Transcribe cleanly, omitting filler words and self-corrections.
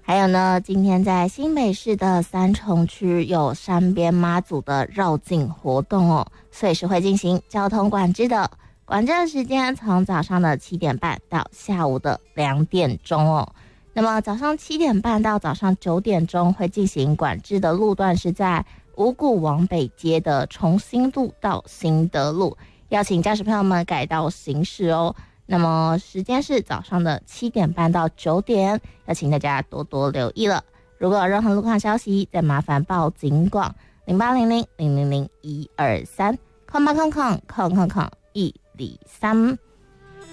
还有呢，今天在新北市的三重区有山边妈祖的绕境活动哦，所以是会进行交通管制的。管制的时间从早上的7点半到下午的2点钟哦。那么早上7点半到早上9点钟会进行管制的路段是在五股往北街的重新路到新德路，邀请驾驶朋友们改道行驶哦。那么时间是早上的7点半到9点，要请大家多多留意了。如果有任何路况消息，再麻烦报警广0800-000-123，空123。